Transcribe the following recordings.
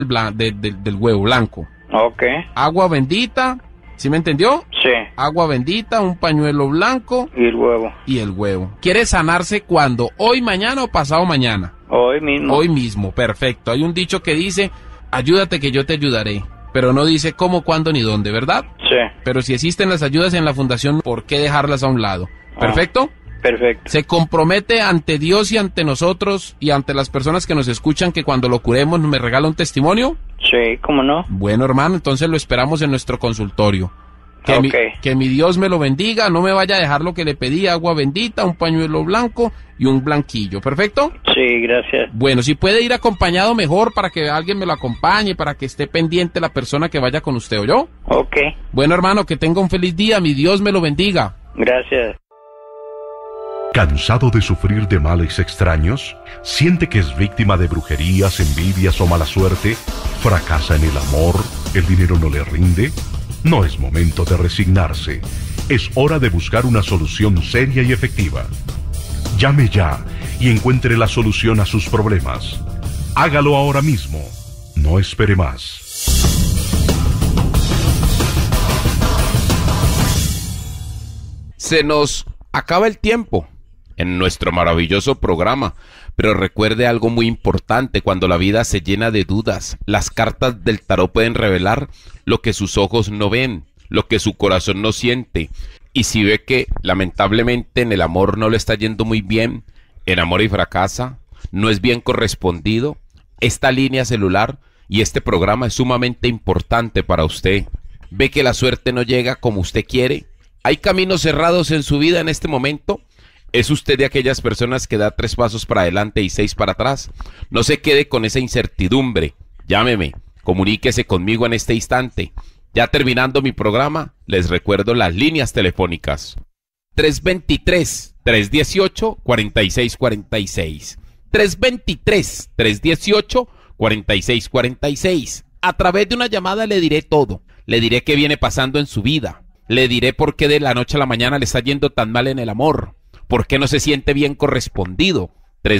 del huevo blanco. Ok. Agua bendita, ¿sí me entendió? Sí. Agua bendita, un pañuelo blanco. Y el huevo. Y el huevo. ¿Quiere sanarse cuándo? ¿Hoy, mañana o pasado mañana? Hoy mismo. Hoy mismo, perfecto. Hay un dicho que dice, ayúdate que yo te ayudaré. Pero no dice cómo, cuándo ni dónde, ¿verdad? Sí. Pero si existen las ayudas en la fundación, ¿por qué dejarlas a un lado? ¿Perfecto? Perfecto. Se compromete ante Dios y ante nosotros y ante las personas que nos escuchan que cuando lo curemos me regala un testimonio. Sí, ¿cómo no? Bueno, hermano, entonces lo esperamos en nuestro consultorio. Que mi Dios me lo bendiga, no me vaya a dejar lo que le pedí, agua bendita, un pañuelo blanco y un blanquillo, ¿perfecto? Sí, gracias. Bueno, si puede ir acompañado mejor para que alguien me lo acompañe, para que esté pendiente la persona que vaya con usted, ¿oyó? Ok. Bueno, hermano, que tenga un feliz día, mi Dios me lo bendiga. Gracias. ¿Cansado de sufrir de males extraños? ¿Siente que es víctima de brujerías, envidias o mala suerte? ¿Fracasa en el amor? ¿El dinero no le rinde? No es momento de resignarse. Es hora de buscar una solución seria y efectiva. Llame ya y encuentre la solución a sus problemas. Hágalo ahora mismo. No espere más. Se nos acaba el tiempo en nuestro maravilloso programa, pero recuerde algo muy importante: cuando la vida se llena de dudas, las cartas del tarot pueden revelar lo que sus ojos no ven, lo que su corazón no siente. Y si ve que lamentablemente en el amor no le está yendo muy bien, enamora y fracasa, no es bien correspondido, esta línea celular y este programa es sumamente importante para usted. Ve que la suerte no llega como usted quiere, hay caminos cerrados en su vida en este momento. ¿Es usted de aquellas personas que da 3 pasos para adelante y 6 para atrás? No se quede con esa incertidumbre. Llámeme, comuníquese conmigo en este instante. Ya terminando mi programa, les recuerdo las líneas telefónicas. 323-318-4646. 323-318-4646. A través de una llamada le diré todo. Le diré qué viene pasando en su vida. Le diré por qué de la noche a la mañana le está yendo tan mal en el amor. ¿Por qué no se siente bien correspondido?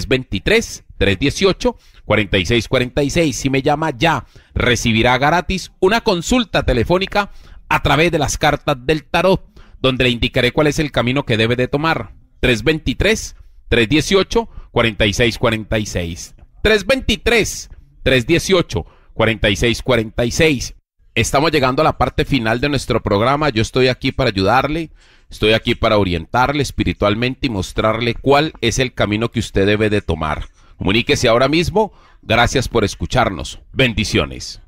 323-318-4646. Si me llama ya, recibirá gratis una consulta telefónica a través de las cartas del tarot, donde le indicaré cuál es el camino que debe de tomar. 323-318-4646. 323-318-4646. Estamos llegando a la parte final de nuestro programa. Yo estoy aquí para ayudarle, estoy aquí para orientarle espiritualmente y mostrarle cuál es el camino que usted debe de tomar. Comuníquese ahora mismo. Gracias por escucharnos. Bendiciones.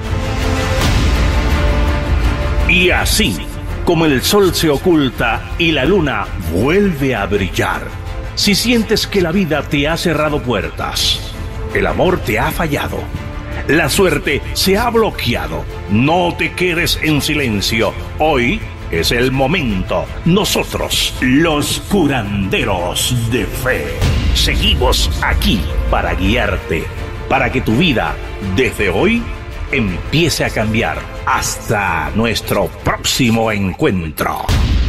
Y así, como el sol se oculta y la luna vuelve a brillar, si sientes que la vida te ha cerrado puertas, el amor te ha fallado, la suerte se ha bloqueado, no te quedes en silencio. Hoy es el momento. Nosotros, los curanderos de fe, seguimos aquí para guiarte, para que tu vida, desde hoy, empiece a cambiar. Hasta nuestro próximo encuentro.